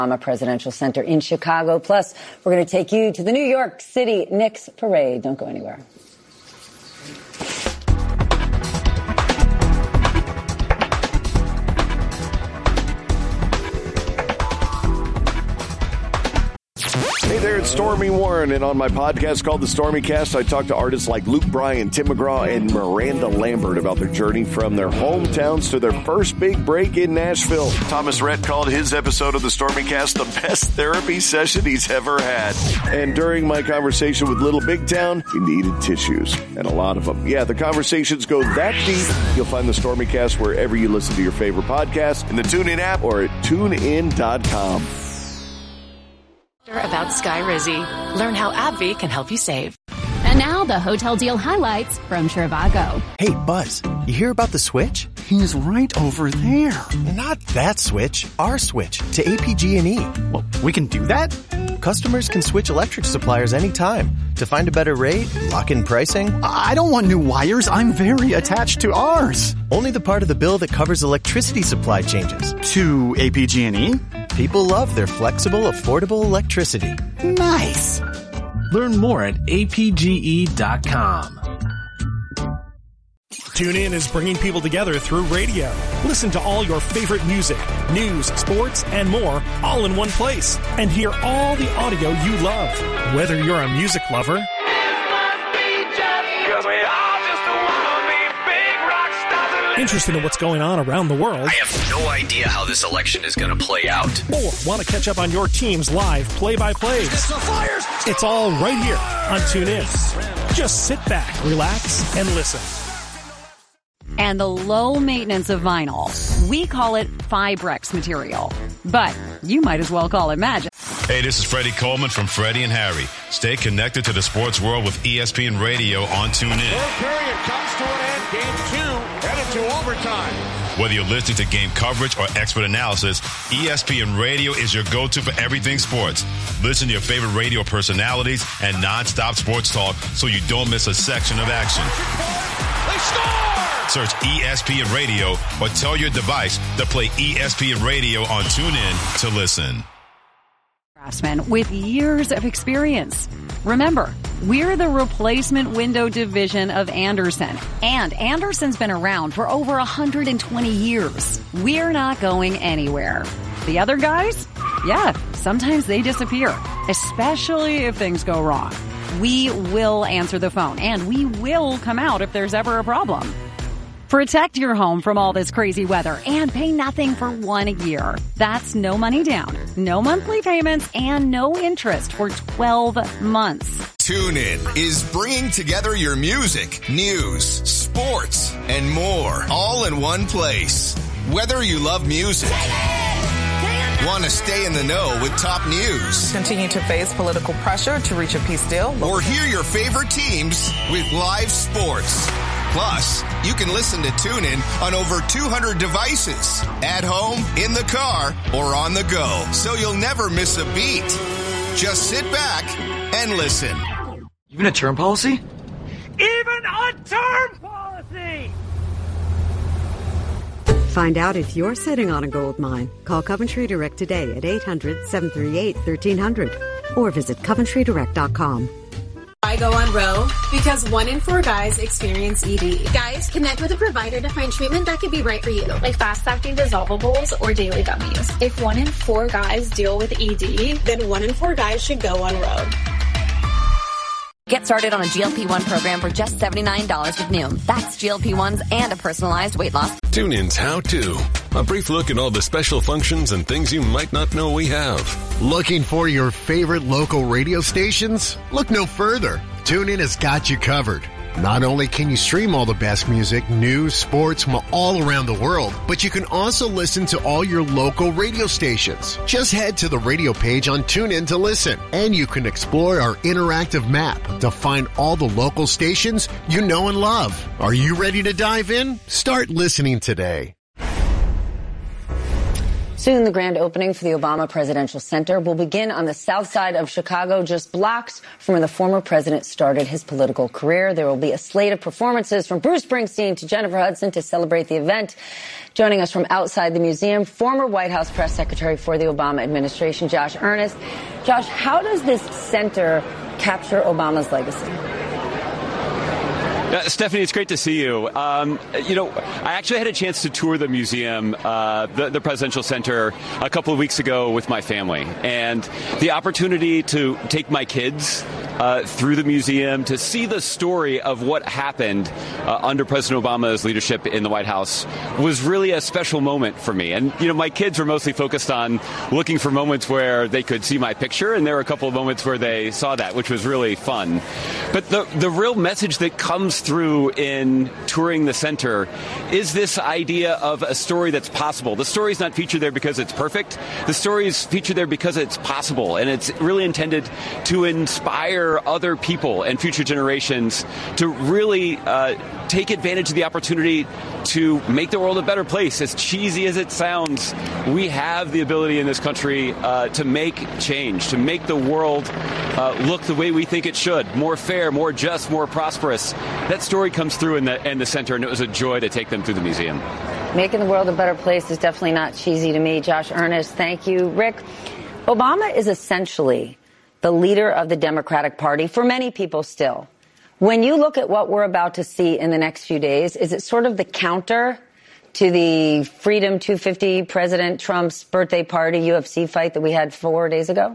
Presidential Center in Chicago. Plus, we're going to take you to the New York City Knicks parade. Don't go anywhere. Hey there, it's Stormy Warren, and on my podcast called The Stormy Cast, I talk to artists like Luke Bryan, Tim McGraw, and Miranda Lambert about their journey from their hometowns to their first big break in Nashville. Thomas Rhett called his episode of The Stormy Cast the best therapy session he's ever had. And during my conversation with Little Big Town, we needed tissues, and a lot of them. Yeah, the conversations go that deep. You'll find The Stormy Cast wherever you listen to your favorite podcast, in the TuneIn app or at TuneIn.com. About Skyrizi. Learn how AbbVie can help you save. And now the hotel deal highlights from Trivago. Hey, Buzz, you hear about the switch? He's right over there. Not that switch, our switch to APG&E. Well, we can do that? Customers can switch electric suppliers anytime to find a better rate, lock in pricing. I don't want new wires. I'm very attached to ours. Only the part of the bill that covers electricity supply changes. To APG&E? People love their flexible, affordable electricity. Nice. Learn more at apge.com. TuneIn is bringing people together through radio. Listen to all your favorite music, news, sports, and more all in one place. And hear all the audio you love. Whether you're a music lover interested in what's going on around the world, I have no idea how this election is going to play out, or want to catch up on your team's live play-by-plays. It's all right here on TuneIn. Just sit back, relax, and listen. And the low maintenance of vinyl. We call it Fibrex material, but you might as well call it magic. Hey, this is Freddie Coleman from Freddie and Harry. Stay connected to the sports world with ESPN Radio on TuneIn. Third period comes to an end. Game 2 headed to overtime. Whether you're listening to game coverage or expert analysis, ESPN Radio is your go-to for everything sports. Listen to your favorite radio personalities and non-stop sports talk so you don't miss a section of action. They score! Search ESPN Radio or tell your device to play ESPN Radio on TuneIn to listen. Craftsman with years of experience. Remember, we're the replacement window division of Andersen, and Andersen's been around for over 120 years. We're not going anywhere. The other guys? Yeah, sometimes they disappear, especially if things go wrong. We will answer the phone, and we will come out if there's ever a problem. Protect your home from all this crazy weather and pay nothing for 1 year. That's no money down, no monthly payments, and no interest for 12 months. TuneIn is bringing together your music, news, sports, and more, all in one place. Whether you love music, want to stay in the know with top news, continue to face political pressure to reach a peace deal, or hear your favorite teams with live sports. Plus, you can listen to TuneIn on over 200 devices, at home, in the car, or on the go, so you'll never miss a beat. Just sit back and listen. Even a term policy? Even a term policy! Find out if you're sitting on a gold mine. Call Coventry Direct today at 800-738-1300 or visit CoventryDirect.com. I go on Roe because 1 in 4 guys experience ED. Guys, connect with a provider to find treatment that could be right for you, like fast-acting dissolvables or daily gummies. If 1 in 4 guys deal with ED, then 1 in 4 guys should go on Roe. Get started on a GLP-1 program for just $79 with Noom. That's GLP-1s and a personalized weight loss. TuneIn's How To. A brief look at all the special functions and things you might not know we have. Looking for your favorite local radio stations? Look no further. TuneIn has got you covered. Not only can you stream all the best music, news, sports from all around the world, but you can also listen to all your local radio stations. Just head to the radio page on TuneIn to listen, and you can explore our interactive map to find all the local stations you know and love. Are you ready to dive in? Start listening today. Soon, the grand opening for the Obama Presidential Center will begin on the south side of Chicago, just blocks from where the former president started his political career. There will be a slate of performances from Bruce Springsteen to Jennifer Hudson to celebrate the event. Joining us from outside the museum, former White House press secretary for the Obama administration, Josh Earnest. Josh, how does this center capture Obama's legacy? Stephanie, it's great to see you. I actually had a chance to tour the museum, the Presidential Center, a couple of weeks ago with my family. And the opportunity to take my kids through the museum to see the story of what happened under President Obama's leadership in the White House was really a special moment for me. And, my kids were mostly focused on looking for moments where they could see my picture. And there were a couple of moments where they saw that, which was really fun. But the real message that comes through in touring the center is this idea of a story that's possible. The story's not featured there because it's perfect. The story's featured there because it's possible, and it's really intended to inspire other people and future generations to really take advantage of the opportunity to make the world a better place. As cheesy as it sounds, we have the ability in this country to make change, to make the world look the way we think it should. More fair, more just, more prosperous. That story comes through in the center, and it was a joy to take them through the museum. Making the world a better place is definitely not cheesy to me. Josh Earnest, thank you. Rick, Obama is essentially the leader of the Democratic Party for many people still. When you look at what we're about to see in the next few days, is it sort of the counter to the Freedom 250 President Trump's birthday party UFC fight that we had 4 days ago?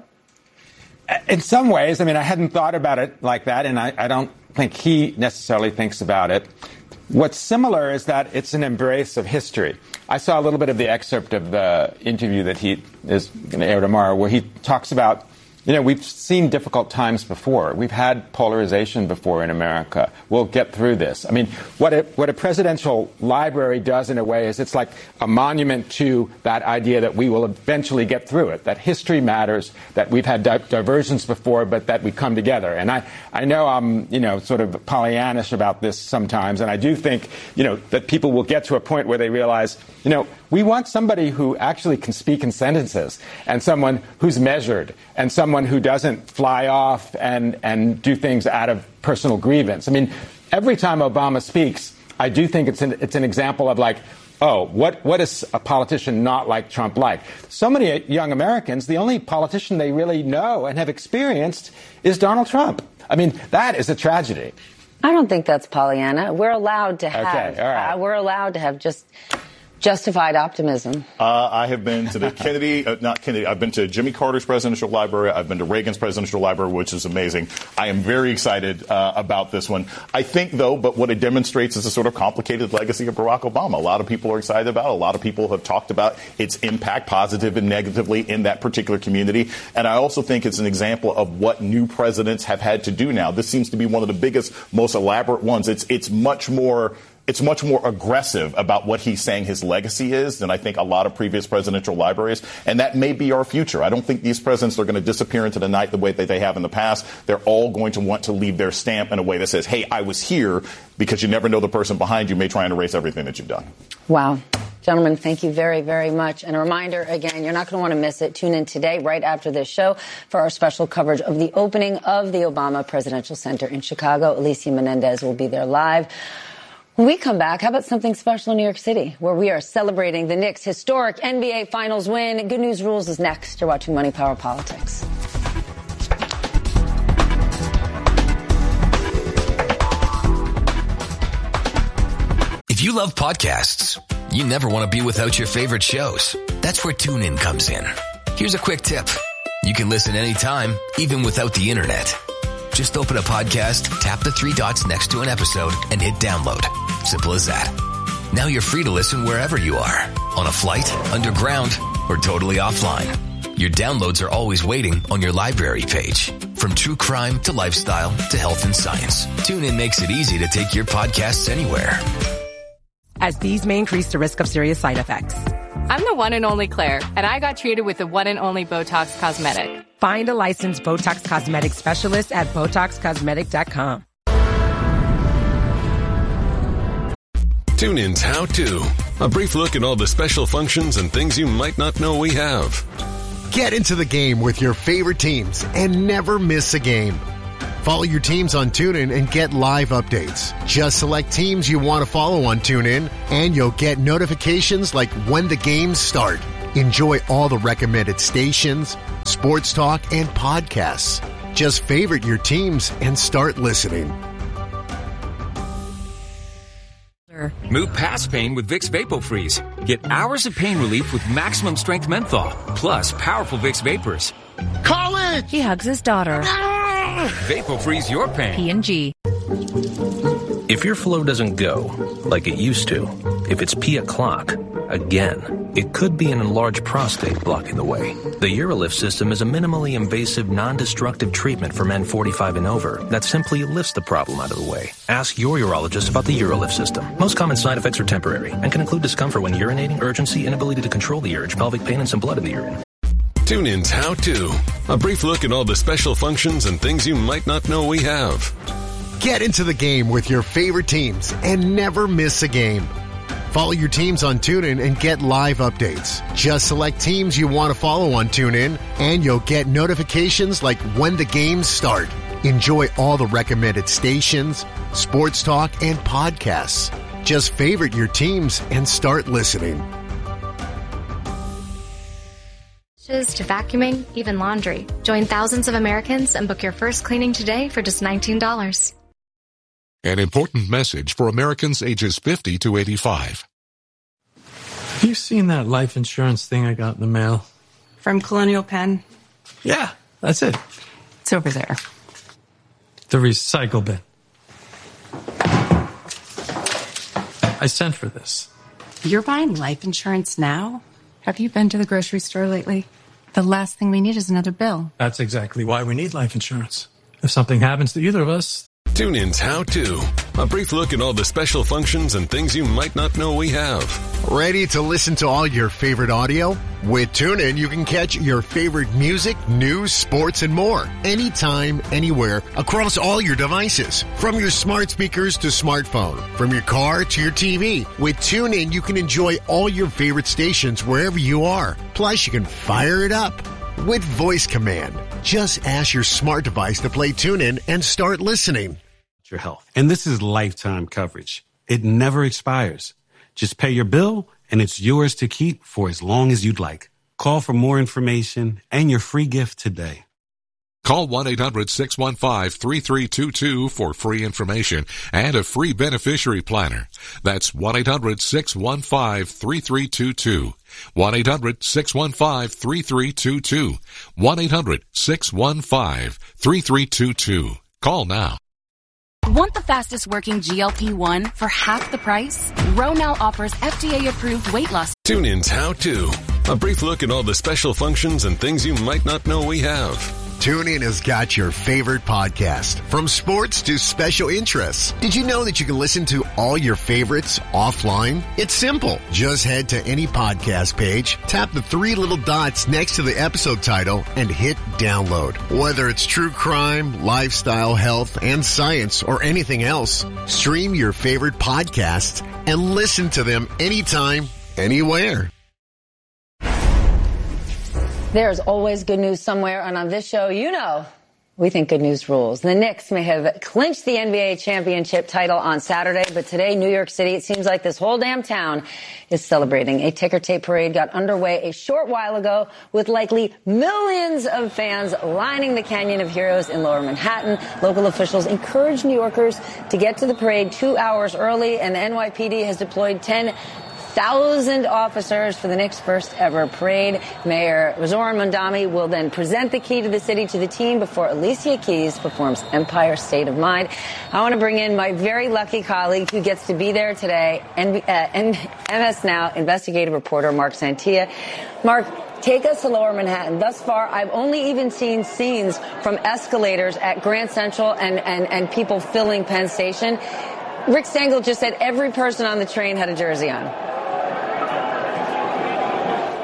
In some ways. I mean, I hadn't thought about it like that, and I don't think he necessarily thinks about it. What's similar is that it's an embrace of history. I saw a little bit of the excerpt of the interview that he is going to air tomorrow, where he talks about, we've seen difficult times before. We've had polarization before in America. We'll get through this. I mean, what a presidential library does in a way is it's like a monument to that idea that we will eventually get through it, that history matters, that we've had diversions before, but that we come together. And I know I'm, sort of Pollyannish about this sometimes, and I do think, that people will get to a point where they realize, we want somebody who actually can speak in sentences, and someone who's measured, and someone who doesn't fly off and do things out of personal grievance. I mean, every time Obama speaks, I do think it's an example of like, oh, what is a politician not like Trump like? So many young Americans, the only politician they really know and have experienced is Donald Trump. I mean, that is a tragedy. I don't think that's Pollyanna. We're allowed to have, okay, all right. We're allowed to have just justified optimism. I have been to the I've been to Jimmy Carter's presidential library. I've been to Reagan's presidential library, which is amazing. I am very excited about this one. I think, though, but what it demonstrates is a sort of complicated legacy of Barack Obama. A lot of people are excited about it. A lot of people have talked about its impact, positive and negatively, in that particular community. And I also think it's an example of what new presidents have had to do now. This seems to be one of the biggest, most elaborate ones. It's much more aggressive about what he's saying his legacy is than I think a lot of previous presidential libraries. And that may be our future. I don't think these presidents are going to disappear into the night the way that they have in the past. They're all going to want to leave their stamp in a way that says, hey, I was here, because you never know the person behind you may try and erase everything that you've done. Wow. Gentlemen, thank you very, very much. And a reminder, again, you're not going to want to miss it. Tune in today, right after this show, for our special coverage of the opening of the Obama Presidential Center in Chicago. Alicia Menendez will be there live. When we come back, how about something special in New York City, where we are celebrating the Knicks' historic NBA Finals win? Good News Rules is next. You're watching Money, Power, Politics. If you love podcasts, you never want to be without your favorite shows. That's where TuneIn comes in. Here's a quick tip. You can listen anytime, even without the internet. Just open a podcast, tap the 3 dots next to an episode, and hit download. Simple as that. Now you're free to listen wherever you are. On a flight, underground, or totally offline. Your downloads are always waiting on your library page. From true crime to lifestyle to health and science, TuneIn makes it easy to take your podcasts anywhere. As these may increase the risk of serious side effects. I'm the one and only Claire, and I got treated with the one and only Botox Cosmetic. Find a licensed Botox Cosmetic specialist at BotoxCosmetic.com. TuneIn's How To. A brief look at all the special functions and things you might not know we have. Get into the game with your favorite teams and never miss a game. Follow your teams on TuneIn and get live updates. Just select teams you want to follow on TuneIn, and you'll get notifications like when the games start. Enjoy all the recommended stations, sports talk, and podcasts. Just favorite your teams and start listening. Move past pain with Vicks VapoFreeze. Get hours of pain relief with maximum strength menthol, plus powerful Vicks Vapors. College! He hugs his daughter. VapoFreeze your pain. P&G. If your flow doesn't go like it used to, if it's pee o'clock, again, it could be an enlarged prostate blocking the way. The Urolift system is a minimally invasive, non-destructive treatment for men 45 and over that simply lifts the problem out of the way. Ask your urologist about the Urolift system. Most common side effects are temporary and can include discomfort when urinating, urgency, inability to control the urge, pelvic pain, and some blood in the urine. TuneIn's How To. A brief look at all the special functions and things you might not know we have. Get into the game with your favorite teams and never miss a game. Follow your teams on TuneIn and get live updates. Just select teams you want to follow on TuneIn, and you'll get notifications like when the games start. Enjoy all the recommended stations, sports talk, and podcasts. Just favorite your teams and start listening. To vacuuming, even laundry. Join thousands of Americans and book your first cleaning today for just $19. An important message for Americans ages 50 to 85. Have you seen that life insurance thing I got in the mail? From Colonial Penn? Yeah, that's it. It's over there. The recycle bin. I sent for this. You're buying life insurance now? Have you been to the grocery store lately? The last thing we need is another bill. That's exactly why we need life insurance. If something happens to either of us... TuneIn's How To. A brief look at all the special functions and things you might not know we have. Ready to listen to all your favorite audio? With TuneIn, you can catch your favorite music, news, sports, and more. Anytime, anywhere, across all your devices. From your smart speakers to smartphone. From your car to your TV. With TuneIn, you can enjoy all your favorite stations wherever you are. Plus, you can fire it up with voice command. Just ask your smart device to play TuneIn and start listening. Your health. And this is lifetime coverage. It never expires. Just pay your bill and it's yours to keep for as long as you'd like. Call for more information and your free gift today. Call 1-800-615-3322 for free information and a free beneficiary planner. That's 1-800-615-3322. 1-800-615-3322. 1-800-615-3322. Call now. Want the fastest working GLP-1 for half the price? Ro now offers FDA-approved weight loss. TuneIn's How To. A brief look at all the special functions and things you might not know we have. TuneIn has got your favorite podcast, from sports to special interests. Did you know that you can listen to all your favorites offline? It's simple. Just head to any podcast page, tap the three little dots next to the episode title, and hit download. Whether it's true crime, lifestyle, health, and science, or anything else, stream your favorite podcasts and listen to them anytime, anywhere. There's always good news somewhere, and on this show, you know, we think good news rules. The Knicks may have clinched the NBA championship title on Saturday, but today, New York City, it seems like this whole damn town is celebrating. A ticker tape parade got underway a short while ago with likely millions of fans lining the Canyon of Heroes in Lower Manhattan. Local officials encouraged New Yorkers to get to the parade 2 hours early, and the NYPD has deployed 10,000 officers for the Knicks' first ever parade. Mayor Zoran Mondani will then present the key to the city to the team before Alicia Keys performs Empire State of Mind. I want to bring in my very lucky colleague who gets to be there today, MS Now investigative reporter Mark Santia. Mark, take us to Lower Manhattan. Thus far, I've only even seen scenes from escalators at Grand Central and people filling Penn Station. Rick Stengel just said every person on the train had a jersey on.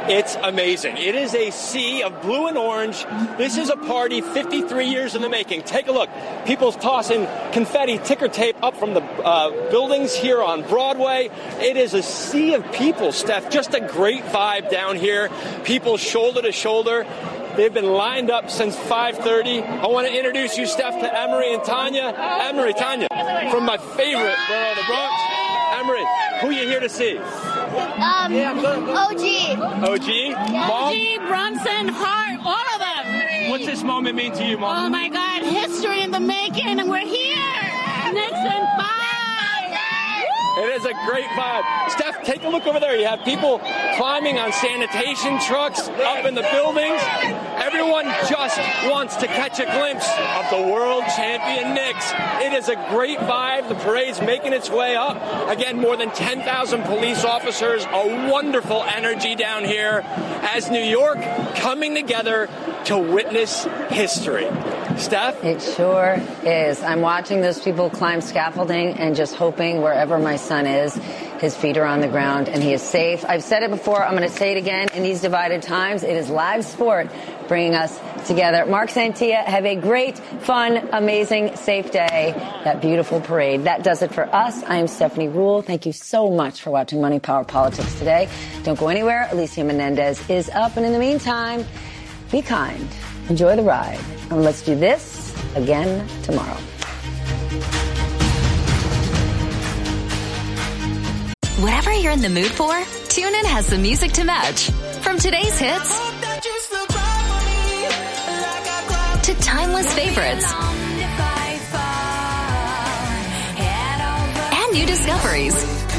It's amazing. It is a sea of blue and orange. This is a party 53 years in the making. Take a look. People tossing confetti, ticker tape up from the buildings here on Broadway. It is a sea of people, Steph. Just a great vibe down here. People shoulder to shoulder. They've been lined up since 5:30. I want to introduce you, Steph, to Emery and Tanya. Emery, Tanya, from my favorite borough, the Bronx. Emery, who are you here to see? OG. OG? Mom? OG, Bronson, Hart, all of them. What's this moment mean to you, Mom? Oh, my God. History in the making, and we're here. Nixon 5. It is a great vibe. Steph, take a look over there. You have people climbing on sanitation trucks up in the buildings. Everyone just wants to catch a glimpse of the world champion Knicks. It is a great vibe. The parade's making its way up. Again, more than 10,000 police officers. A wonderful energy down here as New York coming together to witness history. Steph? It sure is. I'm watching those people climb scaffolding and just hoping wherever my son is, his feet are on the ground and he is safe. I've said it before. I'm going to say it again. In these divided times, it is live sport bringing us together. Mark Santia, have a great, fun, amazing, safe day. That beautiful parade. That does it for us. I am Stephanie Ruhle. Thank you so much for watching Money, Power, Politics today. Don't go anywhere. Alicia Menendez is up. And in the meantime, be kind. Enjoy the ride. And let's do this again tomorrow. Whatever you're in the mood for, TuneIn has the music to match. From today's hits to timeless favorites and new discoveries.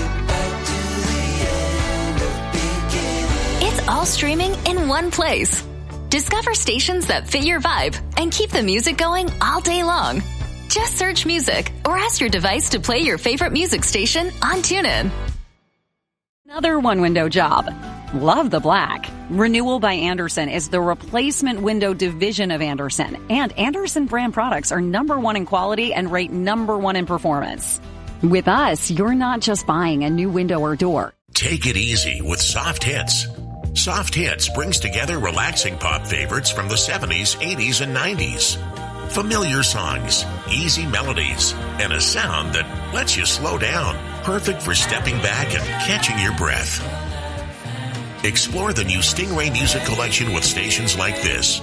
It's all streaming in one place. Discover stations that fit your vibe and keep the music going all day long. Just search music or ask your device to play your favorite music station on TuneIn. Another one-window job. Love the black. Renewal by Andersen is the replacement window division of Andersen. And Andersen brand products are #1 in quality and rate #1 in performance. With us, you're not just buying a new window or door. Take it easy with Soft Hits. Soft Hits brings together relaxing pop favorites from the 70s, 80s, and 90s. Familiar songs, easy melodies, and a sound that lets you slow down. Perfect for stepping back and catching your breath. Explore the new Stingray Music Collection with stations like this.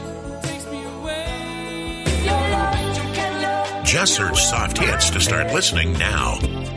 Just search Soft Hits to start listening now.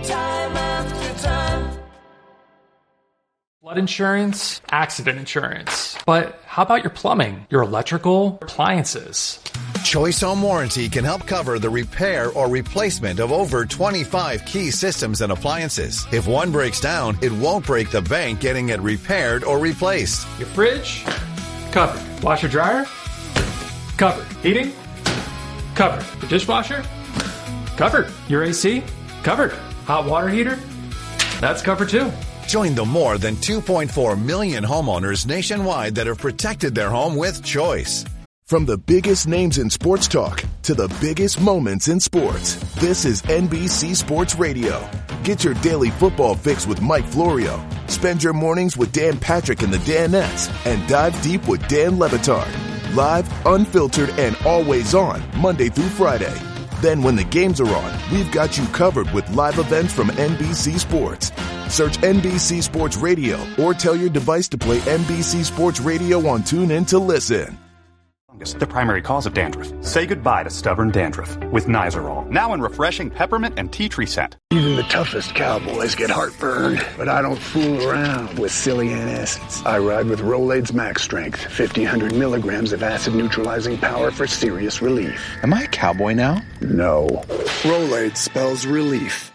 Flood insurance, accident insurance. But how about your plumbing, your electrical, appliances? Choice Home Warranty can help cover the repair or replacement of over 25 key systems and appliances. If one breaks down, it won't break the bank getting it repaired or replaced. Your fridge? Covered. Washer dryer? Covered. Heating? Covered. Your dishwasher? Covered. Your AC? Covered. Hot water heater? That's covered too. Join the more than 2.4 million homeowners nationwide that have protected their home with Choice. From the biggest names in sports talk to the biggest moments in sports, this is NBC Sports Radio. Get your daily football fix with Mike Florio. Spend your mornings with Dan Patrick and the Danettes, and dive deep with Dan Le Batard. Live, unfiltered, and always on, Monday through Friday. Then when the games are on, we've got you covered with live events from NBC Sports. Search NBC Sports Radio or tell your device to play NBC Sports Radio on TuneIn to listen. The primary cause of dandruff. Say goodbye to stubborn dandruff with Nizoral. Now in refreshing peppermint and tea tree scent. Even the toughest cowboys get heartburn, but I don't fool around with silly antacids. I ride with Rolaids Max Strength, 1,500 milligrams of acid-neutralizing power for serious relief. Am I a cowboy now? No. Rolaids spells relief.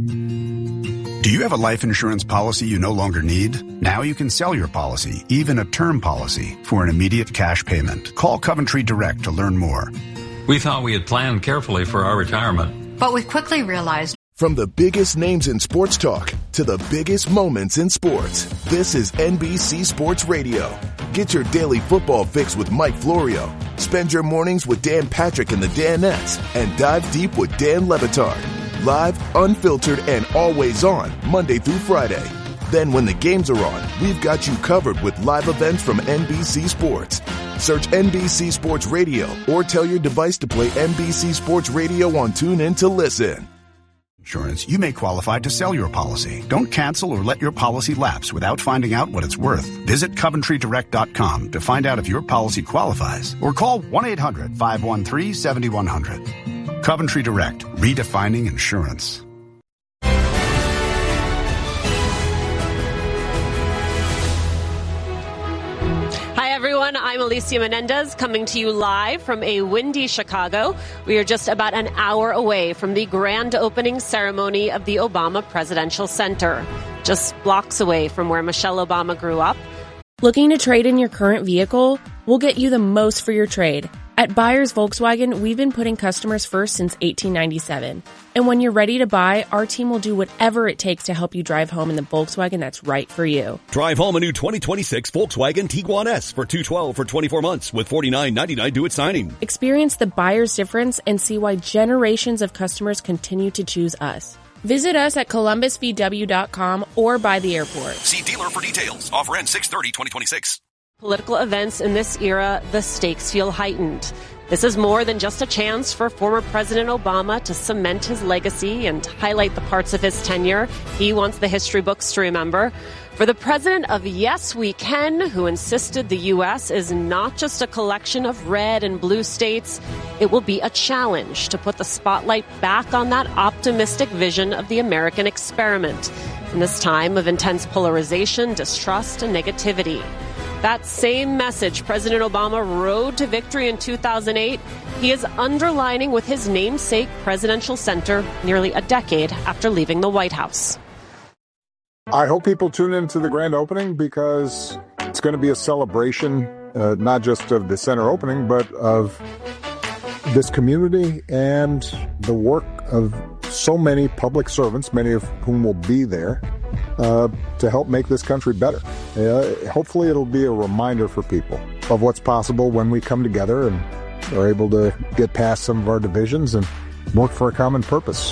Do you have a life insurance policy you no longer need? Now you can sell your policy, even a term policy, for an immediate cash payment. Call Coventry Direct to learn more. We thought we had planned carefully for our retirement, but we quickly realized. From the biggest names in sports talk to the biggest moments in sports, this is NBC Sports Radio. Get your daily football fix with Mike Florio. Spend your mornings with Dan Patrick and the Danettes, and dive deep with Dan Le Batard. Live, unfiltered, and always on, Monday through Friday. Then when the games are on, we've got you covered with live events from NBC Sports. Search NBC Sports Radio or tell your device to play NBC Sports Radio on TuneIn to listen. Insurance, you may qualify to sell your policy. Don't cancel or let your policy lapse without finding out what it's worth. Visit CoventryDirect.com to find out if your policy qualifies or call 1-800-513-7100. Coventry Direct, redefining insurance. Hi, everyone. I'm Alicia Menendez coming to you live from a windy Chicago. We are just about an hour away from the grand opening ceremony of the Obama Presidential Center, just blocks away from where Michelle Obama grew up. Looking to trade in your current vehicle? We'll get you the most for your trade. At Buyers Volkswagen, we've been putting customers first since 1897. And when you're ready to buy, our team will do whatever it takes to help you drive home in the Volkswagen that's right for you. Drive home a new 2026 Volkswagen Tiguan S for $212 for 24 months with $49.99 due at signing. Experience the buyer's difference and see why generations of customers continue to choose us. Visit us at columbusvw.com or by the airport. See dealer for details. Offer ends 6/30/2026. Political events in this era, the stakes feel heightened. This is more than just a chance for former President Obama to cement his legacy and highlight the parts of his tenure he wants the history books to remember. For the president of Yes We Can, who insisted the U.S. is not just a collection of red and blue states, it will be a challenge to put the spotlight back on that optimistic vision of the American experiment in this time of intense polarization, distrust, and negativity. That same message President Obama rode to victory in 2008, he is underlining with his namesake Presidential Center nearly a decade after leaving the White House. I hope people tune into the grand opening because it's going to be a celebration, not just of the center opening, but of this community and the work of so many public servants, many of whom will be there, to help make this country better. Hopefully it'll be a reminder for people of what's possible when we come together and are able to get past some of our divisions and work for a common purpose.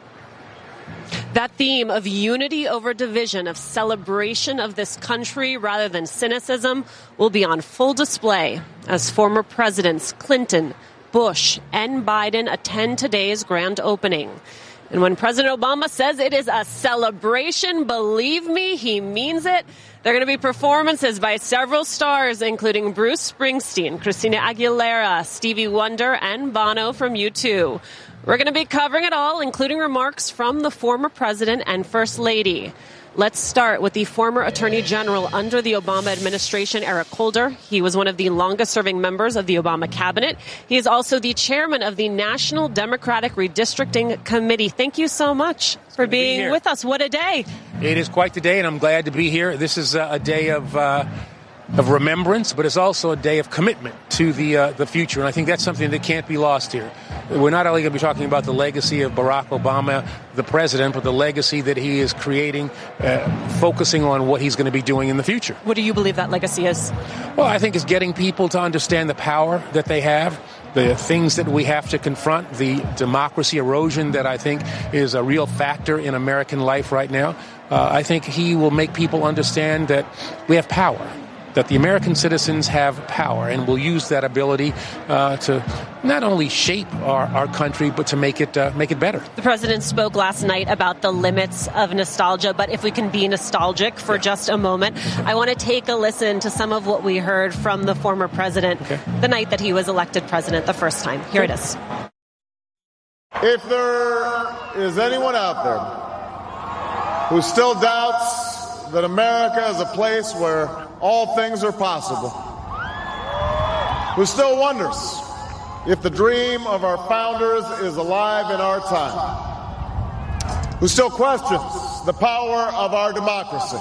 That theme of unity over division, of celebration of this country rather than cynicism, will be on full display as former presidents Clinton, Bush, and Biden attend today's grand opening. And when President Obama says it is a celebration, believe me, he means it. There are going to be performances by several stars, including Bruce Springsteen, Christina Aguilera, Stevie Wonder, and Bono from U2. We're going to be covering it all, including remarks from the former president and First Lady. Let's start with the former Attorney General under the Obama administration, Eric Holder. He was one of the longest-serving members of the Obama cabinet. He is also the chairman of the National Democratic Redistricting Committee. Thank you so much for being with us. What a day. It is quite the day, and I'm glad to be here. This is a day of remembrance, but it's also a day of commitment to the future, and I think that's something that can't be lost here. We're not only going to be talking about the legacy of Barack Obama, the president, but the legacy that he is creating, focusing on what he's going to be doing in the future. What do you believe that legacy is? Well, I think it's getting people to understand the power that they have, the things that we have to confront, the democracy erosion that I think is a real factor in American life right now. I think he will make people understand that we have power, that the American citizens have power, and will use that ability to not only shape our country, but to make it better. The president spoke last night about the limits of nostalgia, but if we can be nostalgic for just a moment, I want to take a listen to some of what we heard from the former president the night that he was elected president the first time. Here it is. If there is anyone out there who still doubts that America is a place where all things are possible, who still wonders if the dream of our founders is alive in our time, who still questions the power of our democracy,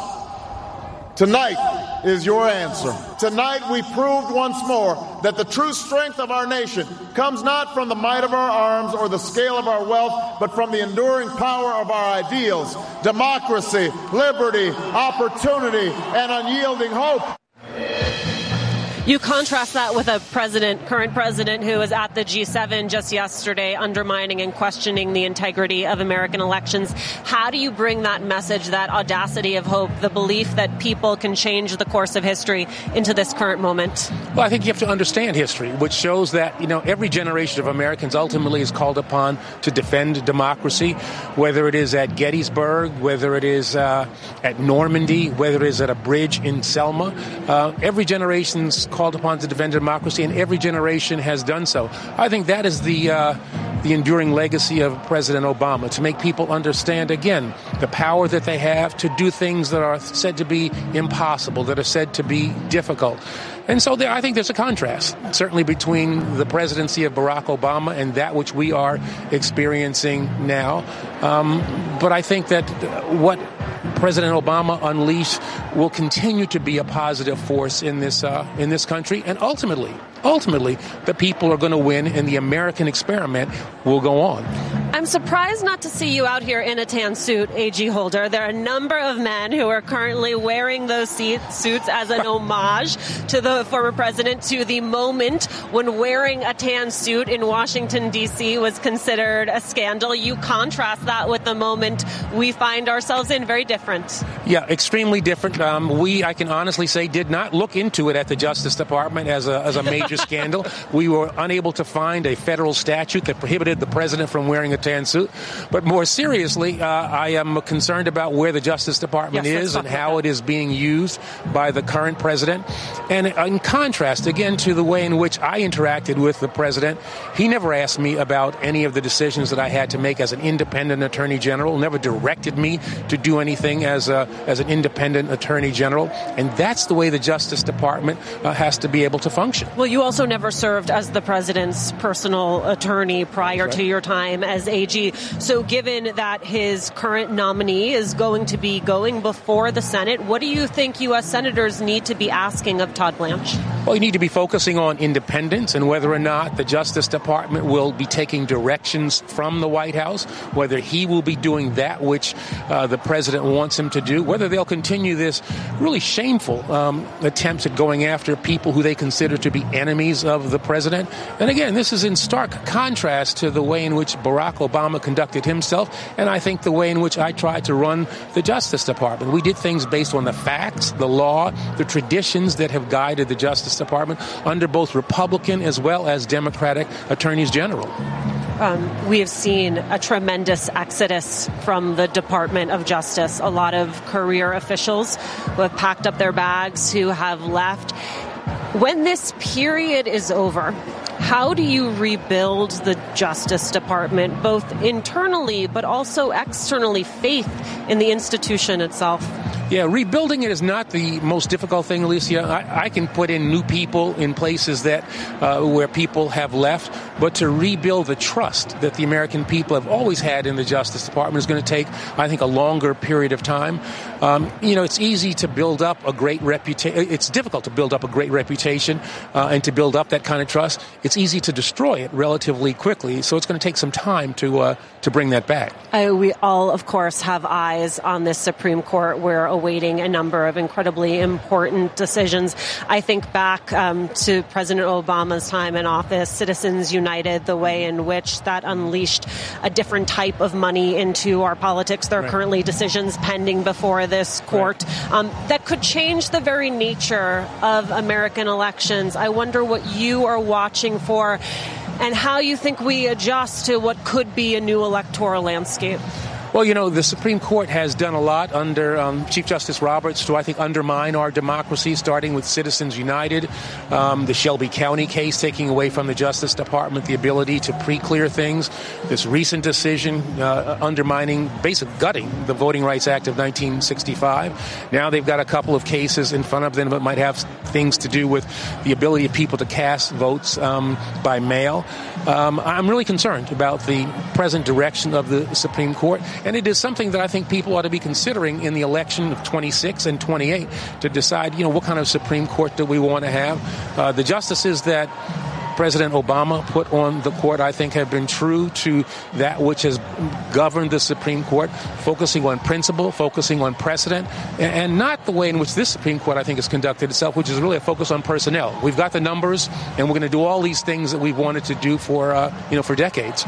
tonight is your answer. Tonight we proved once more that the true strength of our nation comes not from the might of our arms or the scale of our wealth, but from the enduring power of our ideals: democracy, liberty, opportunity, and unyielding hope. You contrast that with a current president who was at the G7 just yesterday, undermining and questioning the integrity of American elections. How do you bring that message, that audacity of hope, the belief that people can change the course of history into this current moment? Well, I think you have to understand history, which shows that, every generation of Americans ultimately is called upon to defend democracy, whether it is at Gettysburg, whether it is at Normandy, whether it is at a bridge in Selma. Every generation's called upon to defend democracy, and every generation has done so. I think that is the enduring legacy of President Obama, to make people understand, again, the power that they have to do things that are said to be impossible, that are said to be difficult. And so I think there's a contrast, certainly between the presidency of Barack Obama and that which we are experiencing now. But I think that what President Obama unleashed will continue to be a positive force in this country, and ultimately, the people are going to win, and the American experiment will go on. I'm surprised not to see you out here in a tan suit, AG Holder. There are a number of men who are currently wearing those suits as an homage to the former president, to the moment when wearing a tan suit in Washington, D.C. was considered a scandal. You contrast that with the moment we find ourselves in. Very different. Yeah, extremely different. I can honestly say, did not look into it at the Justice Department as a major scandal. We were unable to find a federal statute that prohibited the president from wearing a tan suit. But more seriously, I am concerned about where the Justice Department is and how it is being used by the current president. And in contrast, again, to the way in which I interacted with the president, he never asked me about any of the decisions that I had to make as an independent attorney general, never directed me to do anything as an independent attorney general. And that's the way the Justice Department has to be able to function. Well, you also never served as the president's personal attorney prior to your time as AG. So given that his current nominee is going to be going before the Senate, what do you think U.S. senators need to be asking of Todd Blanche? Well, you need to be focusing on independence and whether or not the Justice Department will be taking directions from the White House, whether he will be doing that which the president wants him to do, whether they'll continue this really shameful attempts at going after people who they consider to be enemies of the president. And again, this is in stark contrast to the way in which Barack Obama conducted himself, and I think the way in which I tried to run the Justice Department. We did things based on the facts, the law, the traditions that have guided the Justice Department under both Republican as well as Democratic attorneys general. We have seen a tremendous exodus from the Department of Justice. A lot of career officials who have packed up their bags, who have left. When this period is over, how do you rebuild the Justice Department, both internally but also externally, faith in the institution itself? Yeah, rebuilding it is not the most difficult thing, Alicia. I can put in new people in places that where people have left, but to rebuild the trust that the American people have always had in the Justice Department is going to take, I think, a longer period of time. It's easy to build up a great reputation. It's difficult to build up a great reputation and to build up that kind of trust. It's easy to destroy it relatively quickly, so it's going to take some time to bring that back. We all, of course, have eyes on this Supreme Court. We're awaiting a number of incredibly important decisions. I think back to President Obama's time in office, Citizens United, the way in which that unleashed a different type of money into our politics. There are currently decisions pending before this court that could change the very nature of American elections. I wonder what you are watching for and how you think we adjust to what could be a new electoral landscape. Well, the Supreme Court has done a lot under Chief Justice Roberts to, I think, undermine our democracy, starting with Citizens United, the Shelby County case taking away from the Justice Department the ability to pre-clear things, this recent decision undermining, basically gutting the Voting Rights Act of 1965. Now they've got a couple of cases in front of them that might have things to do with the ability of people to cast votes by mail. I'm really concerned about the present direction of the Supreme Court. And it is something that I think people ought to be considering in the election of 26 and 28 to decide, what kind of Supreme Court do we want to have. The justices that President Obama put on the court, I think, have been true to that which has governed the Supreme Court, focusing on principle, focusing on precedent, and not the way in which this Supreme Court, I think, has conducted itself, which is really a focus on personnel. We've got the numbers, and we're going to do all these things that we've wanted to do for decades.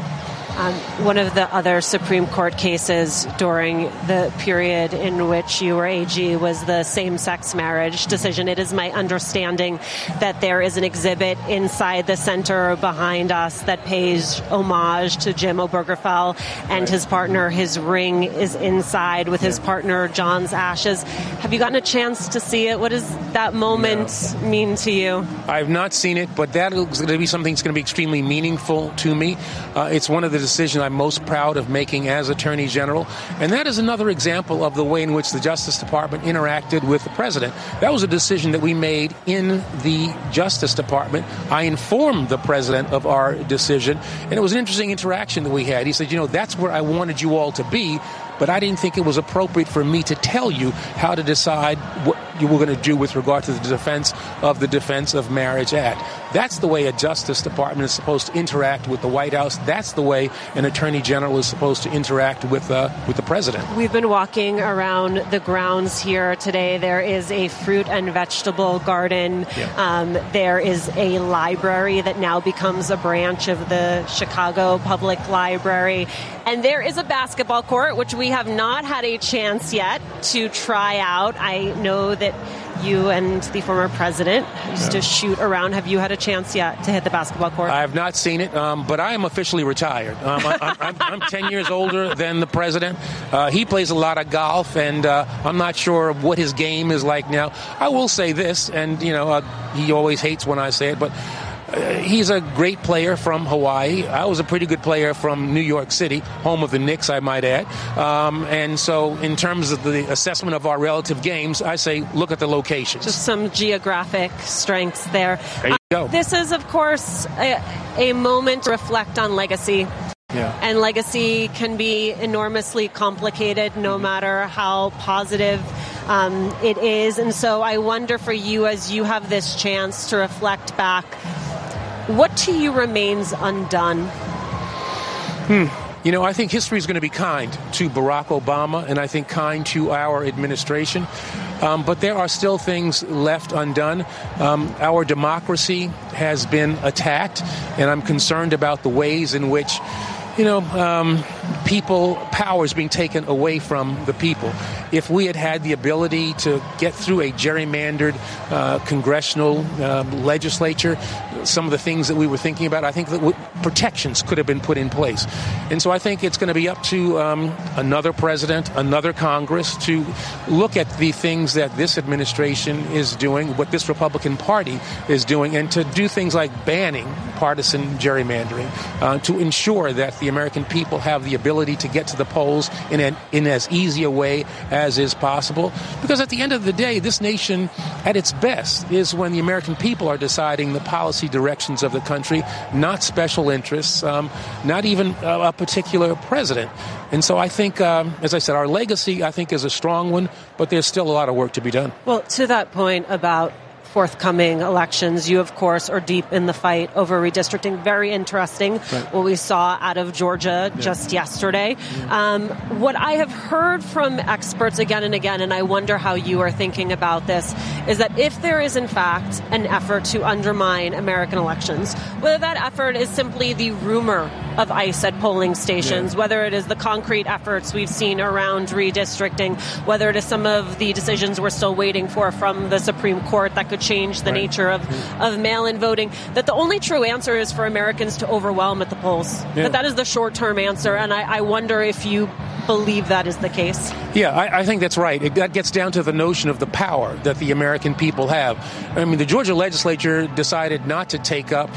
One of the other Supreme Court cases during the period in which you were AG was the same-sex marriage decision. It is my understanding that there is an exhibit inside the center behind us that pays homage to Jim Obergefell and his partner. His ring is inside with his partner John's ashes. Have you gotten a chance to see it? What does that moment mean to you? I have not seen it, but that is going to be something that's going to be extremely meaningful to me. It's one of the decision I'm most proud of making as Attorney General. And that is another example of the way in which the Justice Department interacted with the President. That was a decision that we made in the Justice Department. I informed the President of our decision, and it was an interesting interaction that we had. He said, that's where I wanted you all to be, but I didn't think it was appropriate for me to tell you how to decide what you were going to do with regard to the Defense of Marriage Act. That's the way a Justice Department is supposed to interact with the White House. That's the way an Attorney General is supposed to interact with the President. We've been walking around the grounds here today. There is a fruit and vegetable garden. There is a library that now becomes a branch of the Chicago Public Library. And there is a basketball court, which we have not had a chance yet to try out. I know that you and the former president used to shoot around. Have you had a chance yet to hit the basketball court? I have not seen it, but I am officially retired. I'm 10 years older than the president. He plays a lot of golf, and I'm not sure what his game is like now. I will say this, and he always hates when I say it, but he's a great player from Hawaii. I was a pretty good player from New York City, home of the Knicks, I might add. And so in terms of the assessment of our relative games, I say look at the locations. Just some geographic strengths there. There you go. This is, of course, a moment to reflect on legacy. Yeah. And legacy can be enormously complicated no matter how positive it is. And so I wonder for you, as you have this chance to reflect back, what to you remains undone? I think history is going to be kind to Barack Obama, and I think kind to our administration. But there are still things left undone. Our democracy has been attacked, and I'm concerned about the ways in which power is being taken away from the people. If we had had the ability to get through a gerrymandered congressional legislature, some of the things that we were thinking about, I think that protections could have been put in place. And so I think it's going to be up to another president, another Congress to look at the things that this administration is doing, what this Republican Party is doing, and to do things like banning partisan gerrymandering to ensure that the American people have the ability to get to the polls in as easy a way as is possible. Because at the end of the day, this nation at its best is when the American people are deciding the policy directions of the country, not special interests, not even a particular president. And so I think, as I said, our legacy, I think, is a strong one, but there's still a lot of work to be done. Well, to that point about forthcoming elections, you, of course, are deep in the fight over redistricting. Very interesting what we saw out of Georgia just yesterday. What I have heard from experts again and again, and I wonder how you are thinking about this, is that if there is, in fact, an effort to undermine American elections, whether that effort is simply the rumor of ICE at polling stations, whether it is the concrete efforts we've seen around redistricting, whether it is some of the decisions we're still waiting for from the Supreme Court that could change the nature of mail-in voting, that the only true answer is for Americans to overwhelm at the polls. That is the short-term answer, and I wonder if you believe that is the case. Yeah, I think that's right. That gets down to the notion of the power that the American people have. I mean, the Georgia legislature decided not to take up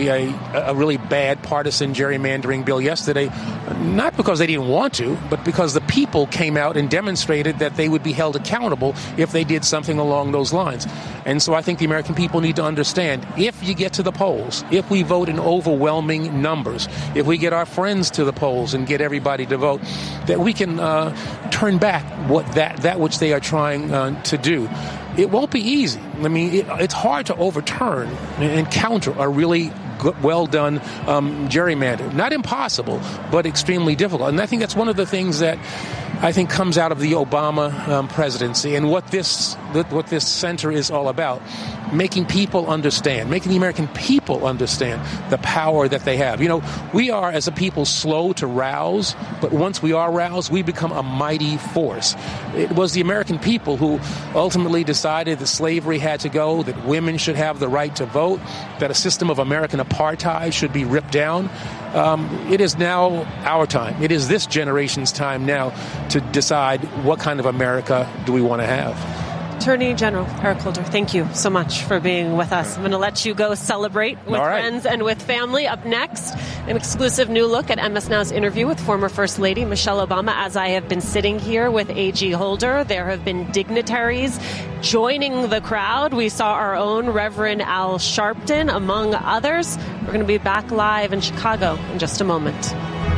a really bad partisan gerrymandering bill yesterday, not because they didn't want to, but because the people came out and demonstrated that they would be held accountable if they did something along those lines. And so I think the American people need to understand, if you get to the polls, if we vote in overwhelming numbers, if we get our friends to the polls and get everybody to vote, that we can turn back that which they are trying to do. It won't be easy. I mean, it's hard to overturn and counter a really well done gerrymander. Not impossible, but extremely difficult. And I think that's one of the things that I think comes out of the Obama presidency and what this center is all about. Making people understand, making the American people understand the power that they have. You know, we are, as a people, slow to rouse, but once we are roused, we become a mighty force. It was the American people who ultimately decided that slavery had to go, that women should have the right to vote, that a system of American apartheid should be ripped down. It is now our time. It is this generation's time now to decide what kind of America do we want to have. Attorney General Eric Holder, thank you so much for being with us. I'm going to let you go celebrate with friends and with family. Up next, an exclusive new look at MS Now's interview with former First Lady Michelle Obama. As I have been sitting here with AG Holder, there have been dignitaries joining the crowd. We saw our own Reverend Al Sharpton, among others. We're going to be back live in Chicago in just a moment.